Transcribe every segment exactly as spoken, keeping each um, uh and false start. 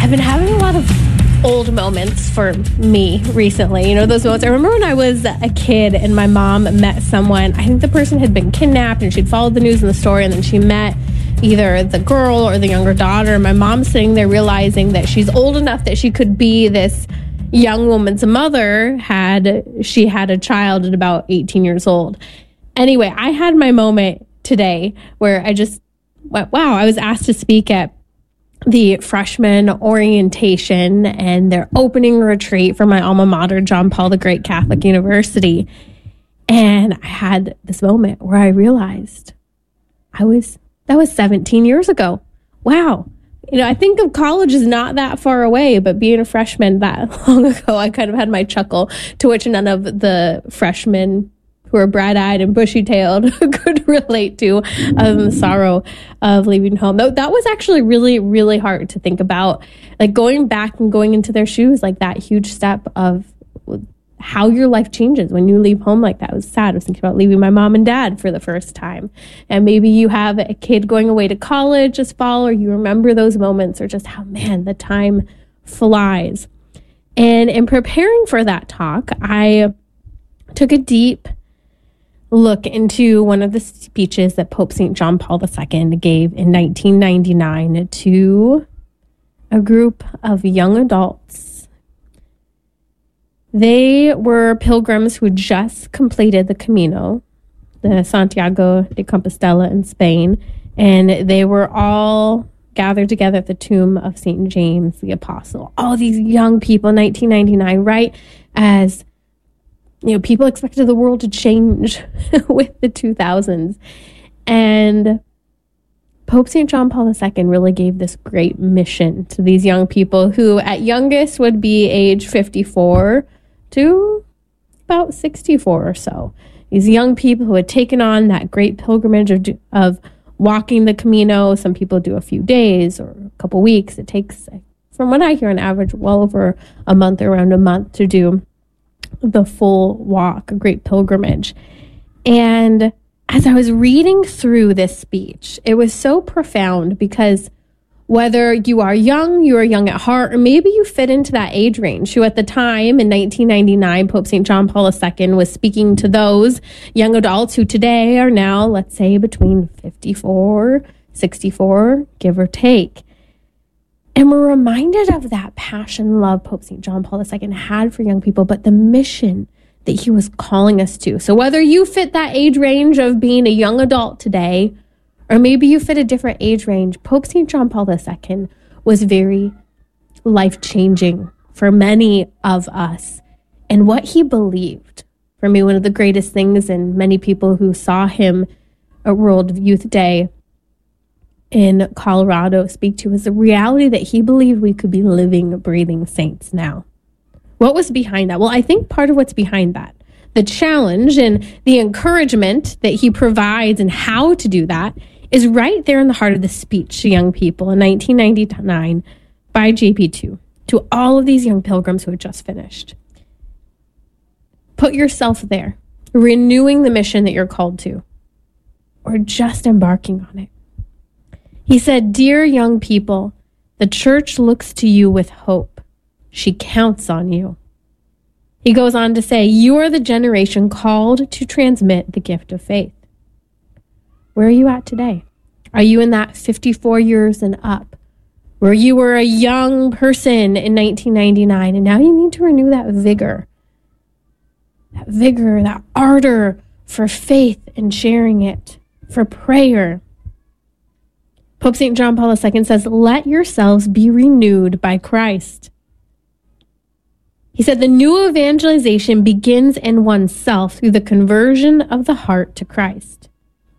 I've been having a lot of old moments for me recently. You know, those moments. I remember when I was a kid and my mom met someone. I think the person had been kidnapped and she'd followed the news in the story, and then she met either the girl or the younger daughter. My mom's sitting there realizing that she's old enough that she could be this young woman's mother had she had a child at about eighteen years old. Anyway, I had my moment today where I just went, wow, I was asked to speak at the freshman orientation and their opening retreat for my alma mater, John Paul the Great Catholic University. And I had this moment where I realized I was, that was seventeen years ago. Wow. You know, I think of college as not that far away, but being a freshman that long ago, I kind of had my chuckle, to which none of the freshmen who are bright-eyed and bushy-tailed could relate to um, the sorrow of leaving home. That, that was actually really, really hard to think about. Like going back and going into their shoes, like that huge step of how your life changes when you leave home like that. It was sad. I was thinking about leaving my mom and dad for the first time. And maybe you have a kid going away to college this fall, or you remember those moments, or just how, man, the time flies. And in preparing for that talk, I took a deep look into one of the speeches that Pope Saint John Paul the Second gave in nineteen ninety-nine to a group of young adults. They were pilgrims who just completed the Camino, the Santiago de Compostela in Spain, and they were all gathered together at the tomb of Saint James the Apostle. All these young people, nineteen ninety-nine, right as you know, people expected the world to change with the two thousands. And Pope Saint John Paul the Second really gave this great mission to these young people who at youngest would be age fifty-four to about sixty-four or so. These young people who had taken on that great pilgrimage of, of walking the Camino. Some people do a few days or a couple weeks. It takes, from what I hear, on average, well over a month, around a month to do the full walk, a great pilgrimage. And as I was reading through this speech, it was so profound, because whether you are young, you are young at heart, or maybe you fit into that age range, who at the time in nineteen ninety-nine, Pope Saint John Paul the Second was speaking to those young adults who today are now, let's say, between fifty-four, sixty-four, give or take. And we're reminded of that passion, love Pope Saint John Paul the Second had for young people, but the mission that he was calling us to. So whether you fit that age range of being a young adult today, or maybe you fit a different age range, Pope Saint John Paul the Second was very life-changing for many of us. And what he believed, for me, one of the greatest things, and many people who saw him at World Youth Day in Colorado speak to, is the reality that he believed we could be living, breathing saints now. What was behind that? Well, I think part of what's behind that, the challenge and the encouragement that he provides and how to do that, is right there in the heart of the speech to young people in nineteen ninety-nine by J P two, to all of these young pilgrims who had just finished. Put yourself there, renewing the mission that you're called to, or just embarking on it. He said, "Dear young people, the church looks to you with hope. She counts on you." He goes on to say, "You are the generation called to transmit the gift of faith." Where are you at today? Are you in that fifty-four years and up, where you were a young person in nineteen ninety-nine, and now you need to renew that vigor, that vigor, that ardor for faith and sharing it, for prayer? Pope Saint John Paul the Second says, "Let yourselves be renewed by Christ." He said, "The new evangelization begins in oneself through the conversion of the heart to Christ."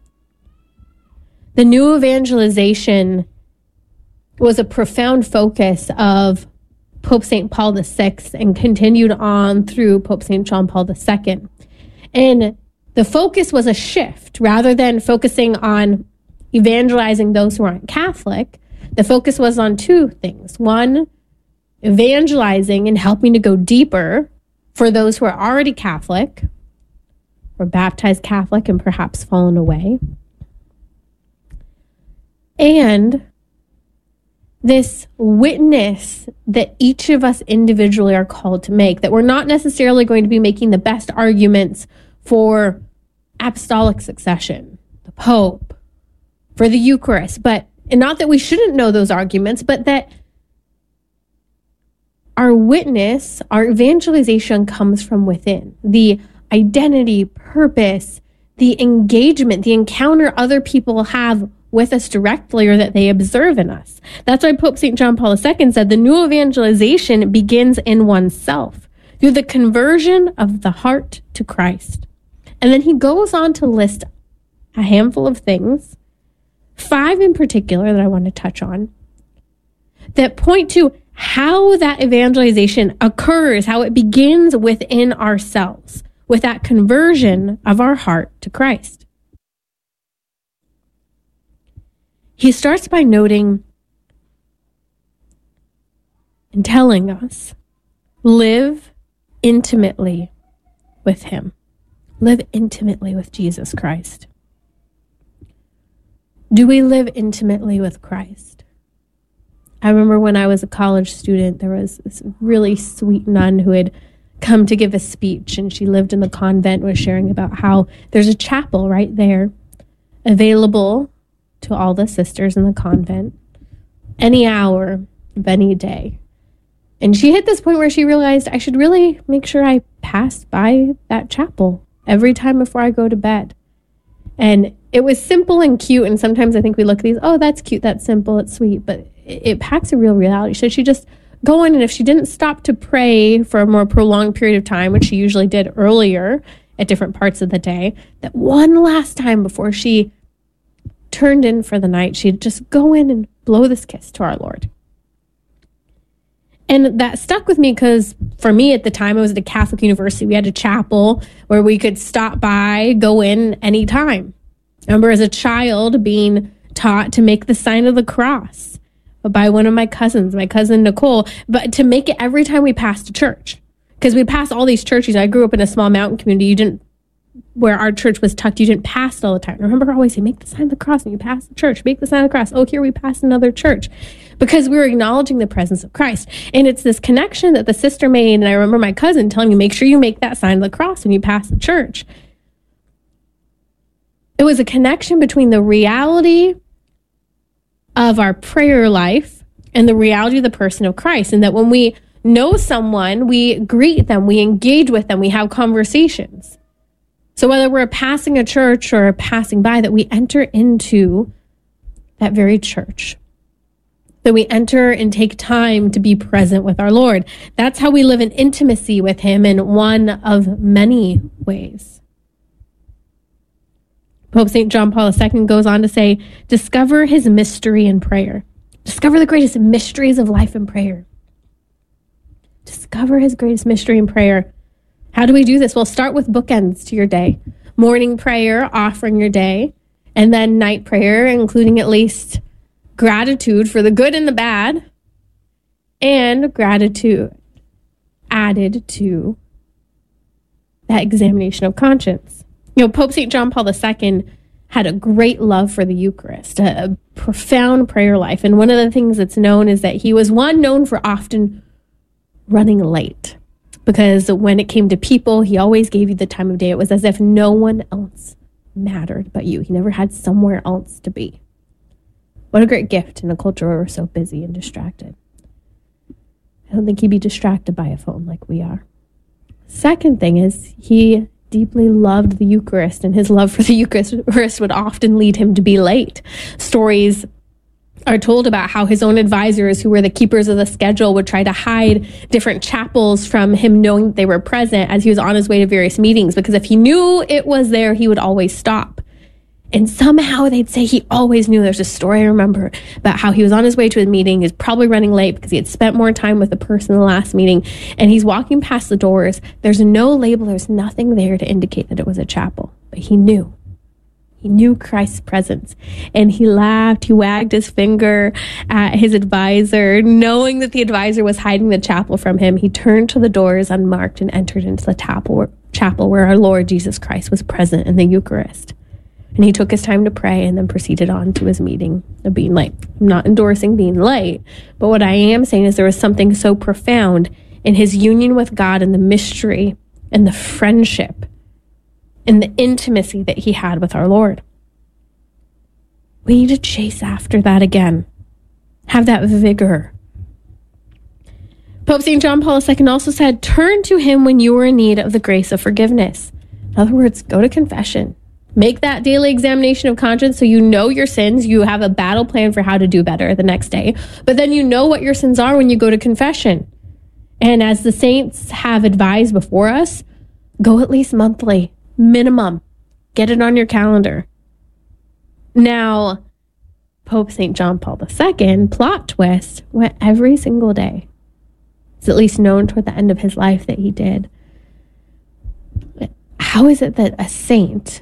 The new evangelization was a profound focus of Pope Saint Paul the Sixth and continued on through Pope Saint John Paul the Second. And the focus was a shift. Rather than focusing on evangelizing those who aren't Catholic, the focus was on two things. One, evangelizing and helping to go deeper for those who are already Catholic or baptized Catholic and perhaps fallen away. And this witness that each of us individually are called to make, that we're not necessarily going to be making the best arguments for apostolic succession, the Pope, for the Eucharist, but and not that we shouldn't know those arguments, but that our witness, our evangelization comes from within. The identity, purpose, the engagement, the encounter other people have with us directly or that they observe in us. That's why Pope Saint John Paul the Second said the new evangelization begins in oneself through the conversion of the heart to Christ. And then he goes on to list a handful of things, five in particular that I want to touch on, that point to how that evangelization occurs, how it begins within ourselves, with that conversion of our heart to Christ. He starts by noting and telling us, live intimately with him. Live intimately with Jesus Christ. Do we live intimately with Christ? I remember when I was a college student, there was this really sweet nun who had come to give a speech, and she lived in the convent, was sharing about how there's a chapel right there available to all the sisters in the convent any hour of any day. And she hit this point where she realized I should really make sure I pass by that chapel every time before I go to bed. And it was simple and cute, and sometimes I think we look at these, oh, that's cute, that's simple, it's sweet, but it, it packs a real reality. So she just go in, and if she didn't stop to pray for a more prolonged period of time, which she usually did earlier at different parts of the day, that one last time before she turned in for the night, she'd just go in and blow this kiss to our Lord. And that stuck with me because for me at the time, I was at a Catholic university. We had a chapel where we could stop by, go in anytime. I remember as a child being taught to make the sign of the cross by one of my cousins, my cousin Nicole, but to make it every time we passed a church. Because we passed all these churches. I grew up in a small mountain community. You didn't, where our church was tucked, you didn't pass it all the time. I remember always saying, make the sign of the cross and you pass the church. Make the sign of the cross. Oh, here we passed another church. Because we were acknowledging the presence of Christ. And it's this connection that the sister made. And I remember my cousin telling me, make sure you make that sign of the cross when you pass the church. It was a connection between the reality of our prayer life and the reality of the person of Christ. And that when we know someone, we greet them, we engage with them, we have conversations. So whether we're passing a church or passing by, that we enter into that very church. That we enter and take time to be present with our Lord. That's how we live in intimacy with him in one of many ways. Pope Saint John Paul the Second goes on to say, discover his mystery in prayer. Discover the greatest mysteries of life in prayer. Discover his greatest mystery in prayer. How do we do this? Well, start with bookends to your day. Morning prayer, offering your day, and then night prayer, including at least gratitude for the good and the bad, and gratitude added to that examination of conscience. You know, Pope Saint John Paul the Second had a great love for the Eucharist, a, a profound prayer life. And one of the things that's known is that he was one known for often running late. Because when it came to people, he always gave you the time of day. It was as if no one else mattered but you. He never had somewhere else to be. What a great gift in a culture where we're so busy and distracted. I don't think he'd be distracted by a phone like we are. Second thing is he deeply loved the Eucharist, and his love for the Eucharist would often lead him to be late. Stories are told about how his own advisors, who were the keepers of the schedule, would try to hide different chapels from him knowing that they were present as he was on his way to various meetings, because if he knew it was there, he would always stop. And somehow they'd say he always knew. There's a story I remember about how he was on his way to a meeting. He's probably running late because he had spent more time with the person in the last meeting. And he's walking past the doors. There's no label. There's nothing there to indicate that it was a chapel. But he knew. He knew Christ's presence. And he laughed. He wagged his finger at his advisor. Knowing that the advisor was hiding the chapel from him, he turned to the doors unmarked and entered into the chapel where, chapel where our Lord Jesus Christ was present in the Eucharist. And he took his time to pray and then proceeded on to his meeting of being late. I'm not endorsing being late, but what I am saying is there was something so profound in his union with God and the mystery and the friendship and the intimacy that he had with our Lord. We need to chase after that again. Have that vigor. Pope Saint John Paul the Second also said, turn to him when you are in need of the grace of forgiveness. In other words, go to confession. Make that daily examination of conscience so you know your sins. You have a battle plan for how to do better the next day. But then you know what your sins are when you go to confession. And as the saints have advised before us, go at least monthly, minimum. Get it on your calendar. Now, Pope Saint John Paul the Second, plot twist, went every single day. It's at least known toward the end of his life that he did. How is it that a saint,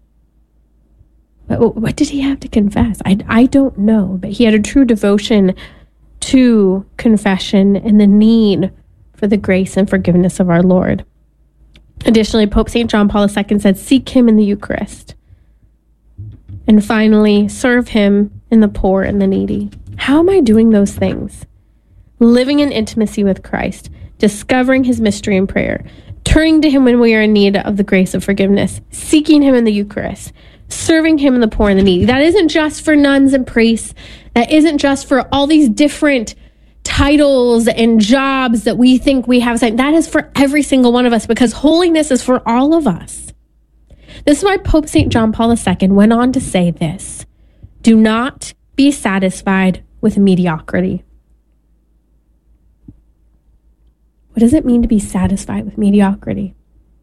what, what did he have to confess? I, I don't know, but he had a true devotion to confession and the need for the grace and forgiveness of our Lord. Additionally, Pope Saint John Paul the Second said, seek him in the Eucharist. And finally, serve him in the poor and the needy. How am I doing those things? Living in intimacy with Christ, discovering his mystery in prayer, turning to him when we are in need of the grace of forgiveness, seeking him in the Eucharist, serving him in the poor and the needy. That isn't just for nuns and priests. That isn't just for all these different titles and jobs that we think we have. That is for every single one of us, because holiness is for all of us. This is why Pope Saint John Paul the Second went on to say this: do not be satisfied with mediocrity. What does it mean to be satisfied with mediocrity?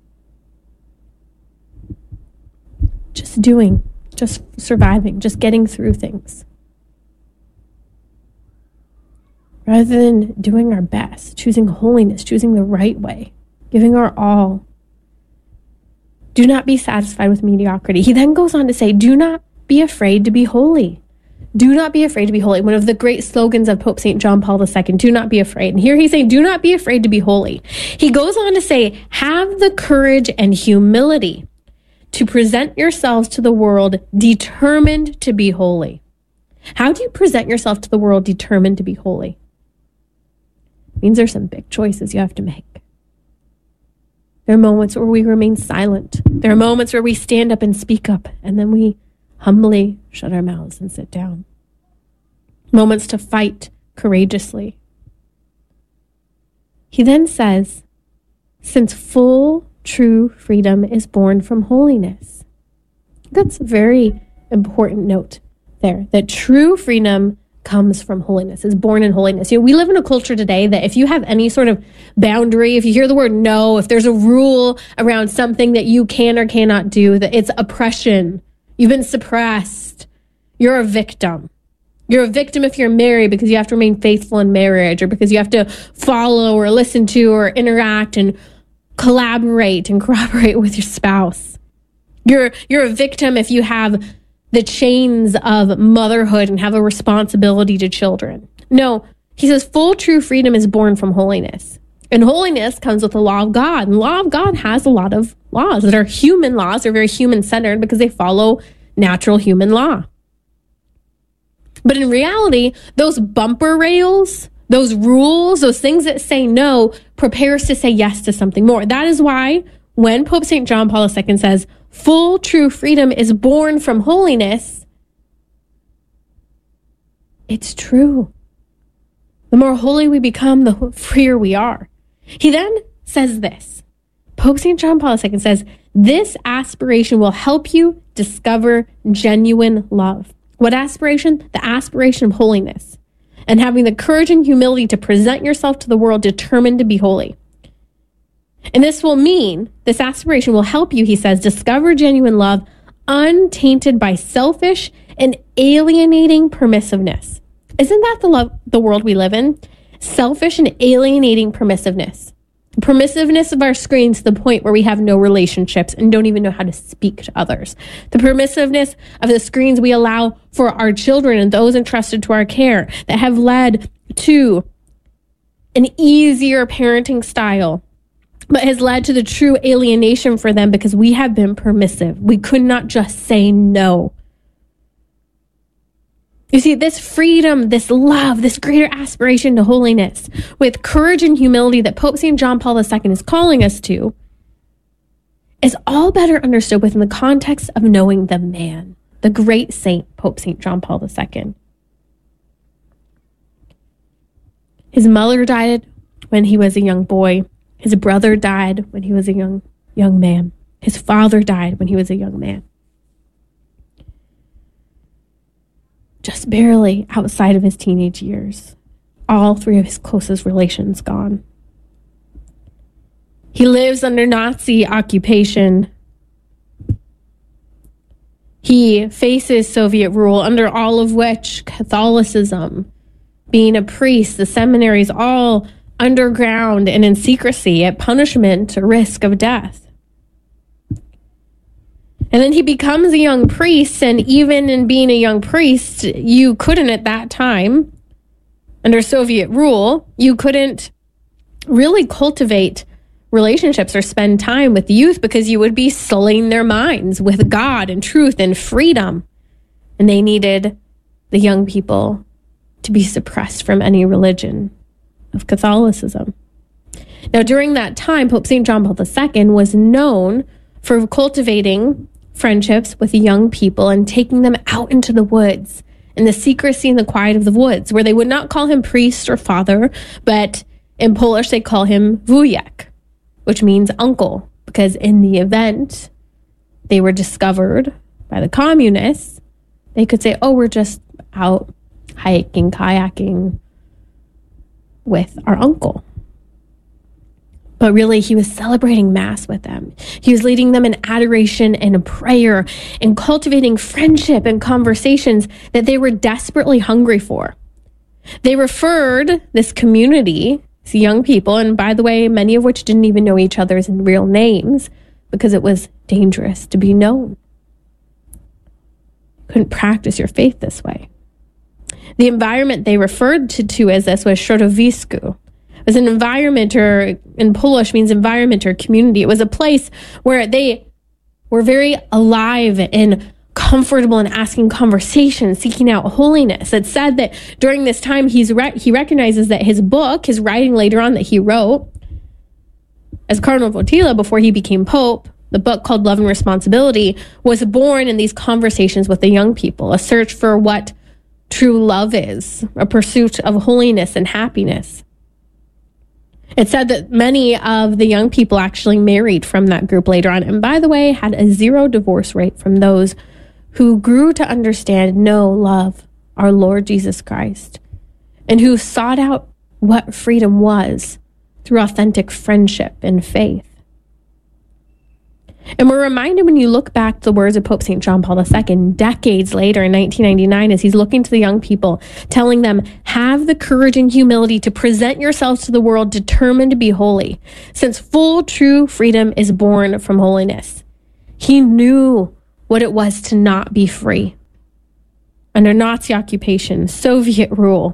Just doing, just surviving, just getting through things. Rather than doing our best, choosing holiness, choosing the right way, giving our all. Do not be satisfied with mediocrity. He then goes on to say, do not be afraid to be holy. Do not be afraid to be holy. One of the great slogans of Pope Saint John Paul the Second, do not be afraid. And here he's saying, do not be afraid to be holy. He goes on to say, have the courage and humility to present yourselves to the world determined to be holy. How do you present yourself to the world determined to be holy? It means there's some big choices you have to make. There are moments where we remain silent. There are moments where we stand up and speak up, and then we humbly shut our mouths and sit down. Moments to fight courageously. He then says, since full true freedom is born from holiness. That's a very important note there, that true freedom comes from holiness, is born in holiness. You know, we live in a culture today that if you have any sort of boundary, if you hear the word no, if there's a rule around something that you can or cannot do, that it's oppression. You've been suppressed. You're a victim. You're a victim if you're married because you have to remain faithful in marriage, or because you have to follow or listen to or interact and collaborate and cooperate with your spouse. You're, you're a victim if you have the chains of motherhood and have a responsibility to children. No, he says full true freedom is born from holiness. And holiness comes with the law of God. And the law of God has a lot of laws that are human laws. They're very human-centered because they follow natural human law. But in reality, those bumper rails, those rules, those things that say no, prepare us to say yes to something more. That is why when Pope Saint John Paul the Second says, full true freedom is born from holiness, it's true. The more holy we become, the freer we are. He then says this. Pope Saint John Paul the Second says, this aspiration will help you discover genuine love. What aspiration? The aspiration of holiness. And having the courage and humility to present yourself to the world determined to be holy. And this will mean, this aspiration will help you, he says, discover genuine love untainted by selfish and alienating permissiveness. Isn't that the love, the world we live in? Selfish and alienating permissiveness. Permissiveness of our screens to the point where we have no relationships and don't even know how to speak to others. The permissiveness of the screens we allow for our children and those entrusted to our care that have led to an easier parenting style, but has led to the true alienation for them because we have been permissive. We could not just say no. You see, this freedom, this love, this greater aspiration to holiness, with courage and humility that Pope Saint John Paul the Second is calling us to, is all better understood within the context of knowing the man, the great saint, Pope Saint John Paul the Second. His mother died when he was a young boy. His brother died when he was a young, young man. His father died when he was a young man. Just barely outside of his teenage years. All three of his closest relations gone. He lives under Nazi occupation. He faces Soviet rule, under all of which Catholicism, being a priest, the seminaries, all underground and in secrecy at punishment, a risk of death. And then he becomes a young priest, and even in being a young priest, you couldn't at that time, under Soviet rule, you couldn't really cultivate relationships or spend time with youth because you would be sullying their minds with God and truth and freedom. And they needed the young people to be suppressed from any religion of Catholicism. Now, during that time, Pope Saint John Paul the Second was known for cultivating friendships with young people and taking them out into the woods, in the secrecy and the quiet of the woods, where they would not call him priest or father, but in Polish they call him wujek, which means uncle, because in the event they were discovered by the communists, they could say, oh, we're just out hiking, kayaking with our uncle. But really, he was celebrating Mass with them. He was leading them in adoration and in prayer and cultivating friendship and conversations that they were desperately hungry for. They referred this community, these young people, and by the way, many of which didn't even know each other's real names because it was dangerous to be known. You couldn't practice your faith this way. The environment they referred to, to as this was środowisku. It was an environment, or in Polish means environment or community. It was a place where they were very alive and comfortable in asking conversations, seeking out holiness. It said that during this time, he's re- he recognizes that his book, his writing later on that he wrote as Cardinal Wojtyla before he became Pope, the book called Love and Responsibility, was born in these conversations with the young people, a search for what true love is, a pursuit of holiness and happiness. It said that many of the young people actually married from that group later on, and by the way, had a zero divorce rate from those who grew to understand, know, love our Lord Jesus Christ, and who sought out what freedom was through authentic friendship and faith. And we're reminded when you look back to the words of Pope Saint John Paul the Second, decades later in nineteen ninety-nine, as he's looking to the young people, telling them, have the courage and humility to present yourselves to the world determined to be holy, since full true freedom is born from holiness. He knew what it was to not be free under Nazi occupation, Soviet rule.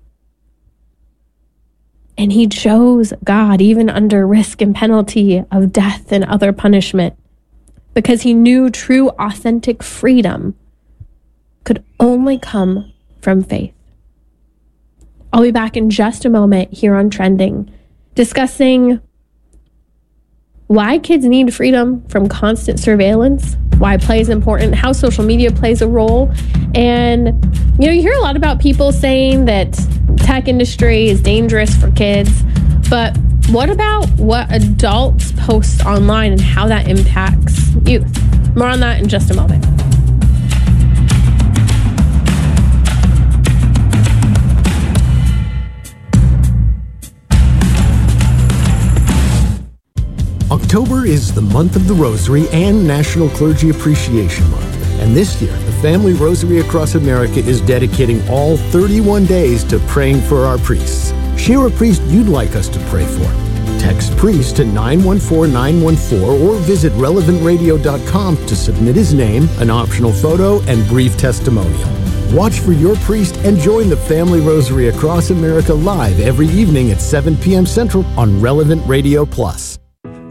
And he chose God even under risk and penalty of death and other punishment, because he knew true, authentic freedom could only come from faith. I'll be back in just a moment here on Trending, discussing why kids need freedom from constant surveillance, why play is important, how social media plays a role. And, you know, you hear a lot about people saying that tech industry is dangerous for kids, but what about what adults post online and how that impacts youth? More on that in just a moment. October is the month of the Rosary and National Clergy Appreciation Month. And this year, the Family Rosary Across America is dedicating all thirty-one days to praying for our priests. Share a priest you'd like us to pray for. Text priest to nine one four nine one four or visit relevant radio dot com to submit his name, an optional photo, and brief testimonial. Watch for your priest and join the Family Rosary Across America live every evening at seven p.m. Central on Relevant Radio Plus.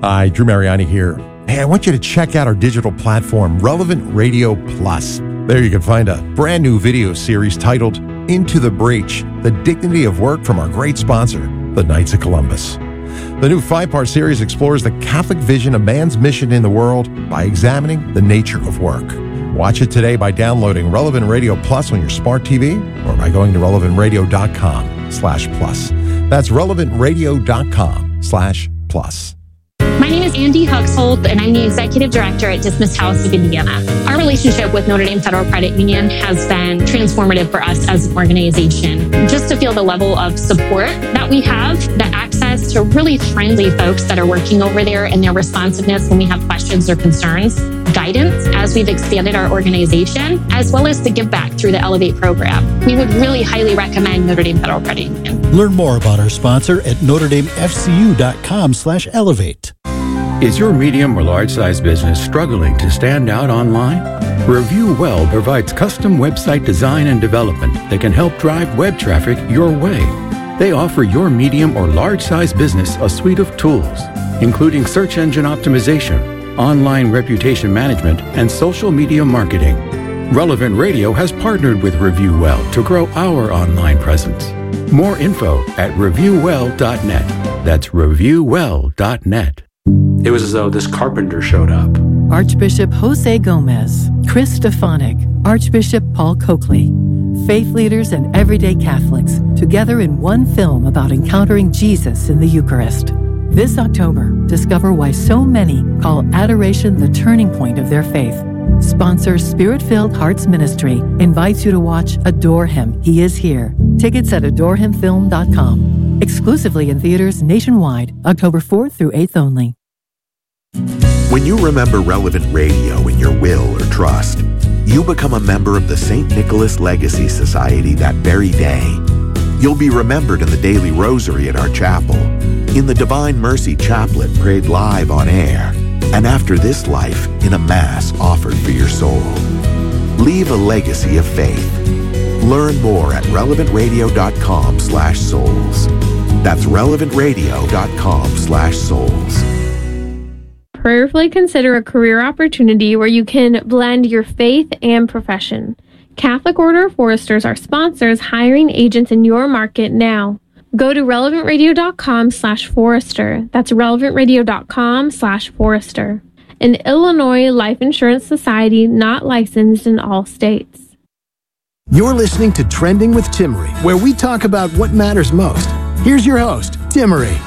Hi, Drew Mariani here. Hey, I want you to check out our digital platform, Relevant Radio Plus. There you can find a brand new video series titled Into the Breach, The Dignity of Work from our great sponsor, the Knights of Columbus. The new five-part series explores the Catholic vision of man's mission in the world by examining the nature of work. Watch it today by downloading Relevant Radio Plus on your smart T V or by going to relevant radio dot com slash plus. That's relevant radio dot com slash plus. My name is Andy Huxhold, and I'm the Executive Director at Dismiss House of Indiana. Our relationship with Notre Dame Federal Credit Union has been transformative for us as an organization. Just to feel the level of support that we have, the access to really friendly folks that are working over there and their responsiveness when we have questions or concerns, guidance as we've expanded our organization, as well as the give back through the Elevate program. We would really highly recommend Notre Dame Federal Credit Union. Learn more about our sponsor at notre dame f c u dot com slash elevate. Is your medium or large size business struggling to stand out online? Review Well provides custom website design and development that can help drive web traffic your way. They offer your medium or large size business a suite of tools, including search engine optimization, online reputation management, and social media marketing. Relevant Radio has partnered with Review Well to grow our online presence. More info at review well dot net. That's review well dot net. It was as though this carpenter showed up. Archbishop Jose Gomez, Chris Stefanik, Archbishop Paul Coakley, faith leaders and everyday Catholics together in one film about encountering Jesus in the Eucharist. This October, discover why so many call adoration the turning point of their faith. Sponsor Spirit-Filled Hearts Ministry invites you to watch Adore Him, He Is Here. Tickets at adore him film dot com. Exclusively in theaters nationwide, October fourth through eighth only. When you remember Relevant Radio in your will or trust, you become a member of the Saint Nicholas Legacy Society that very day. You'll be remembered in the daily rosary at our chapel, in the Divine Mercy Chaplet prayed live on air, and after this life in a Mass offered for your soul. Leave a legacy of faith. Learn more at relevant radio dot com slash souls. That's relevant radio dot com slash souls. Prayerfully consider a career opportunity where you can blend your faith and profession. Catholic Order of Foresters are sponsors hiring agents in your market now. Go to relevant radio dot com slash forester. That's relevant radio dot com slash forester. An Illinois Life Insurance Society not licensed in all states. You're listening to Trending with Timmerie, where we talk about what matters most. Here's your host, Timmerie.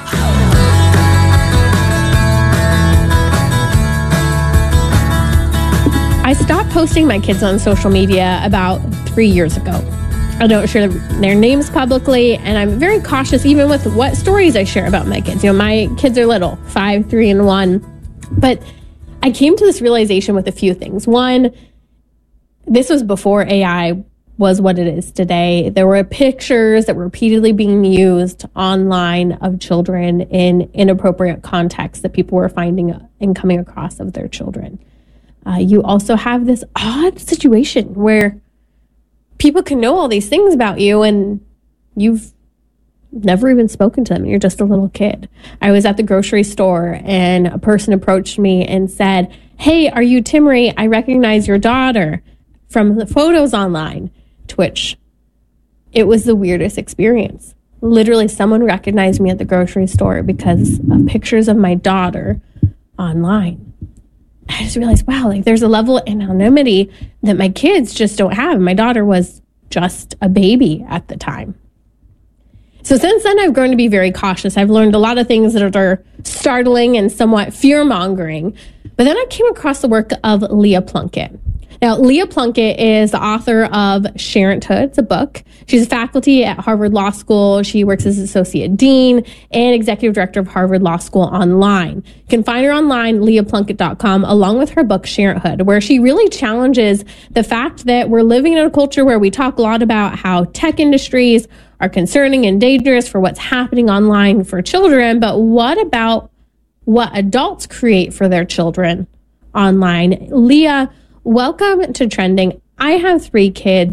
I stopped posting my kids on social media about three years ago. I don't share their names publicly, and I'm very cautious even with what stories I share about my kids. You know, my kids are little, five, three, and one. But I came to this realization with a few things. One, this was before A I was what it is today. There were pictures that were repeatedly being used online of children in inappropriate contexts that people were finding and coming across of their children. Uh, you also have this odd situation where people can know all these things about you and you've never even spoken to them. You're just a little kid. I was at the grocery store and a person approached me and said, "Hey, are you Timmerie? I recognize your daughter from the photos online." To which it was the weirdest experience. Literally, someone recognized me at the grocery store because of pictures of my daughter online. I just realized, wow, like there's a level of anonymity that my kids just don't have. My daughter was just a baby at the time. So since then, I've grown to be very cautious. I've learned a lot of things that are startling and somewhat fear-mongering. But then I came across the work of Leah Plunkett. Now, Leah Plunkett is the author of Sharenthood. It's a book. She's a faculty at Harvard Law School. She works as associate dean and executive director of Harvard Law School Online. You can find her online, leah plunkett dot com, along with her book, Sharenthood, where she really challenges the fact that we're living in a culture where we talk a lot about how tech industries are concerning and dangerous for what's happening online for children. But what about what adults create for their children online? Leah, welcome to Trending. I have three kids.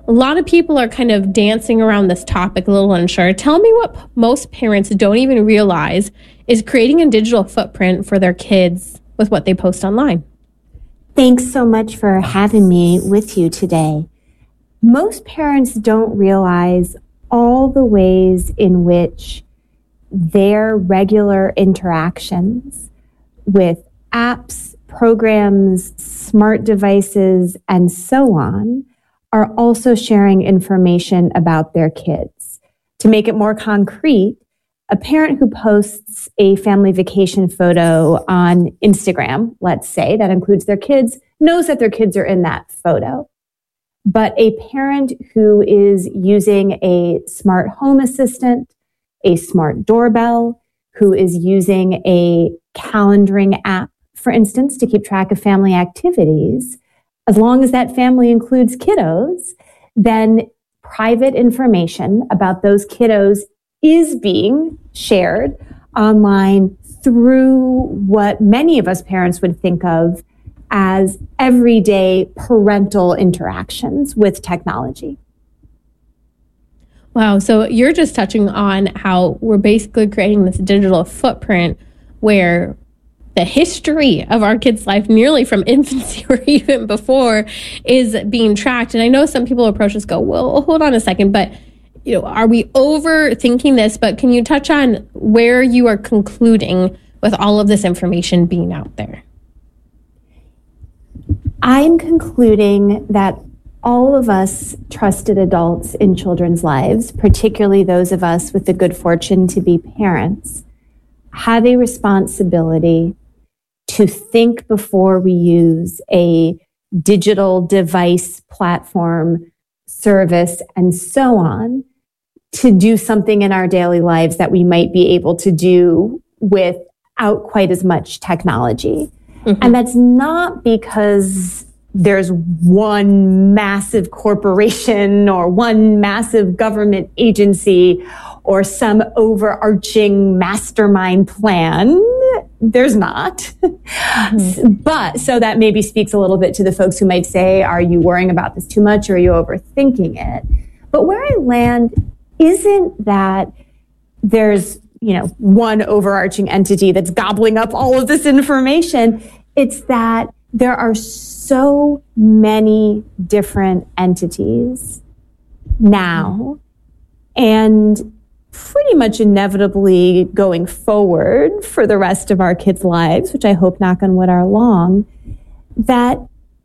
a lot of people are kind of dancing around this topic, a little unsure. Tell me what p- most parents don't even realize is creating a digital footprint for their kids with what they post online. Thanks so much for having me with you today. Most parents don't realize all the ways in which their regular interactions with apps, programs, smart devices, and so on are also sharing information about their kids. To make it more concrete, a parent who posts a family vacation photo on Instagram, let's say, that includes their kids, knows that their kids are in that photo. But a parent who is using a smart home assistant, a smart doorbell, who is using a calendaring app, for instance, to keep track of family activities, as long as that family includes kiddos, then private information about those kiddos is being shared online through what many of us parents would think of as everyday parental interactions with technology. Wow. So you're just touching on how we're basically creating this digital footprint where the history of our kids' life, nearly from infancy or even before, is being tracked. And I know some people approach us go, well, hold on a second, but you know, are we overthinking this? But can you touch on where you are concluding with all of this information being out there? I'm concluding that all of us trusted adults in children's lives, particularly those of us with the good fortune to be parents, have a responsibility to think before we use a digital device, platform, service, and so on to do something in our daily lives that we might be able to do without quite as much technology. Mm-hmm. And that's not because there's one massive corporation or one massive government agency or some overarching mastermind plan. There's not. Mm-hmm. But so that maybe speaks a little bit to the folks who might say, are you worrying about this too much or are you overthinking it? But where I land isn't that there's, you know, one overarching entity that's gobbling up all of this information. It's that there are so many different entities now, and pretty much inevitably going forward for the rest of our kids' lives, which I hope, knock on wood, are long, that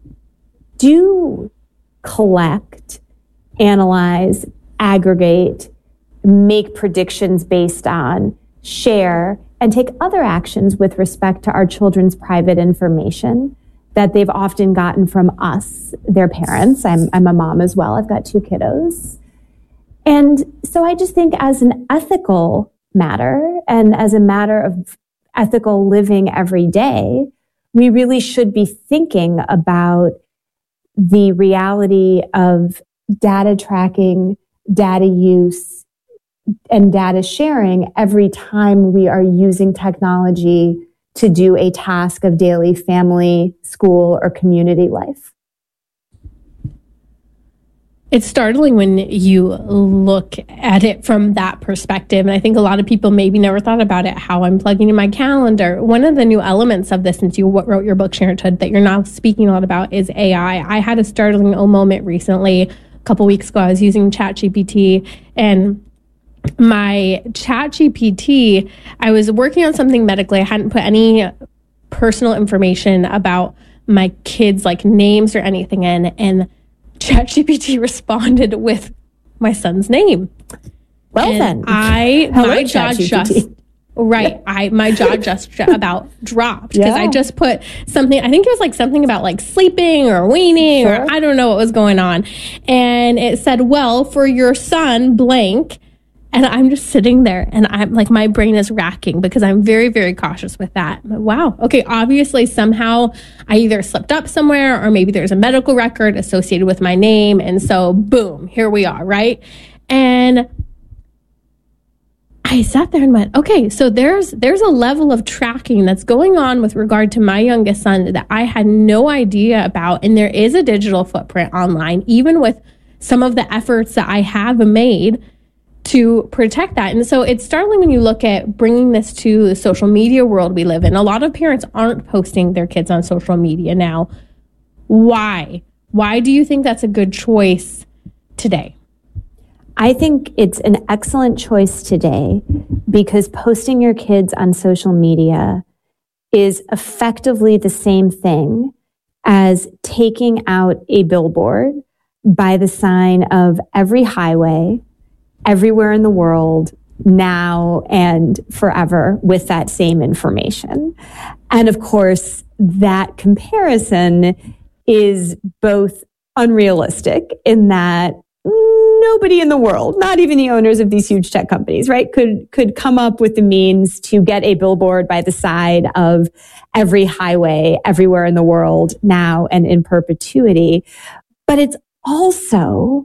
do collect, analyze, aggregate, make predictions based on, share, and take other actions with respect to our children's private information that they've often gotten from us, their parents. I'm, I'm a mom as well. I've got two kiddos. And so I just think as an ethical matter and as a matter of ethical living every day, we really should be thinking about the reality of data tracking, data use, and data sharing every time we are using technology to do a task of daily family, school, or community life. It's startling when you look at it from that perspective. And I think a lot of people maybe never thought about it, how I'm plugging in my calendar. One of the new elements of this, since you wrote your book, Parenthood, that you're now speaking a lot about is A I. I had a startling moment recently. A couple weeks ago, I was using ChatGPT, and my ChatGPT, I was working on something medically. I hadn't put any personal information about my kids, like names or anything in, and ChatGPT responded with my son's name. Well, and then, I Hello, my jaw just right. I my jaw just about dropped because yeah. I just put something. I think it was like something about like sleeping or weaning sure. or I don't know what was going on, and it said, "Well, for your son, blank." And I'm just sitting there and I'm like, my brain is racking because I'm very, very cautious with that. But wow. Okay. Obviously, somehow I either slipped up somewhere or maybe there's a medical record associated with my name. And so boom, here we are. Right. And I sat there and went, okay, so there's, there's a level of tracking that's going on with regard to my youngest son that I had no idea about. And there is a digital footprint online, even with some of the efforts that I have made to protect that. And so it's startling when you look at bringing this to the social media world we live in. A lot of parents aren't posting their kids on social media now. Why? Why do you think that's a good choice today? I think it's an excellent choice today because posting your kids on social media is effectively the same thing as taking out a billboard by the sign of every highway, everywhere in the world, now and forever, with that same information. And of course, that comparison is both unrealistic in that nobody in the world, not even the owners of these huge tech companies, right, could could come up with the means to get a billboard by the side of every highway everywhere in the world now and in perpetuity. But it's also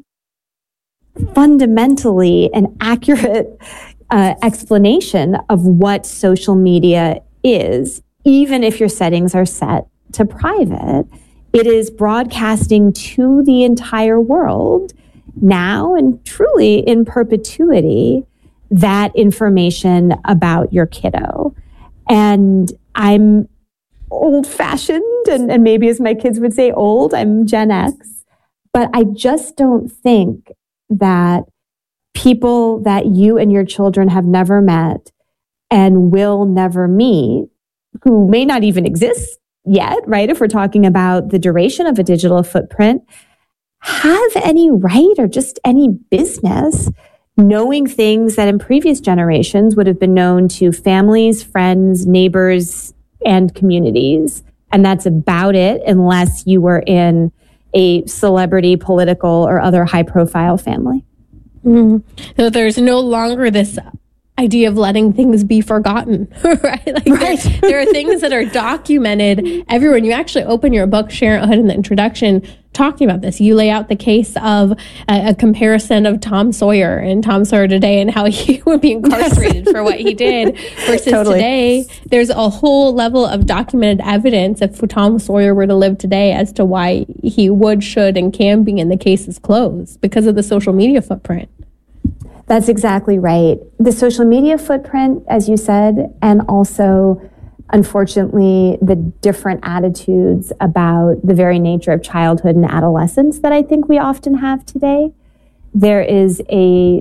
fundamentally an accurate uh, explanation of what social media is, even if your settings are set to private. It is broadcasting to the entire world now and truly in perpetuity that information about your kiddo. And I'm old fashioned, and, and maybe as my kids would say old, I'm Gen X, but I just don't think that people that you and your children have never met and will never meet, who may not even exist yet, right? If we're talking about the duration of a digital footprint, have any right or just any business knowing things that in previous generations would have been known to families, friends, neighbors, and communities. And that's about it, unless you were in a celebrity, political, or other high-profile family. Mm-hmm. So there's no longer this idea of letting things be forgotten, right? Like right. There, there are things that are documented everywhere. And you actually open your book, Parenthood, in the introduction, talking about this. You lay out the case of a, a comparison of Tom Sawyer and Tom Sawyer today and how he would be incarcerated yes. for what he did versus totally. Today. There's a whole level of documented evidence if Tom Sawyer were to live today as to why he would, should, and can be, and the case is closed because of the social media footprint. That's exactly right. The social media footprint, as you said, and also, unfortunately, the different attitudes about the very nature of childhood and adolescence that I think we often have today. There is a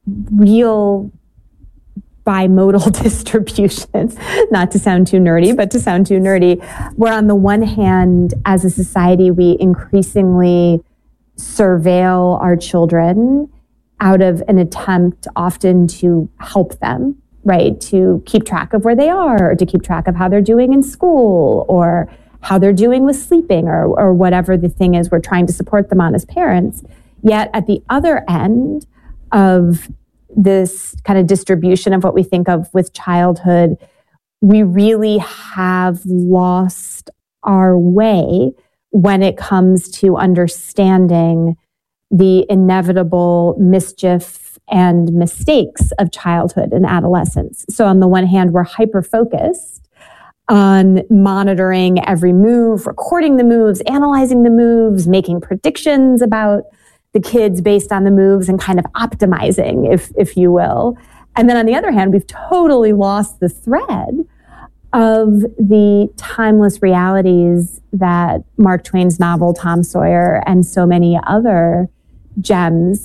real bimodal distribution, not to sound too nerdy, but to sound too nerdy, where on the one hand, as a society, we increasingly surveil our children out of an attempt often to help them, right? To keep track of where they are, or to keep track of how they're doing in school, or how they're doing with sleeping, or, or whatever the thing is we're trying to support them on as parents. Yet at the other end of this kind of distribution of what we think of with childhood, we really have lost our way when it comes to understanding the inevitable mischief and mistakes of childhood and adolescence. So on the one hand, we're hyper-focused on monitoring every move, recording the moves, analyzing the moves, making predictions about the kids based on the moves, and kind of optimizing, if, if you will. And then on the other hand, we've totally lost the thread of the timeless realities that Mark Twain's novel, Tom Sawyer, and so many other gems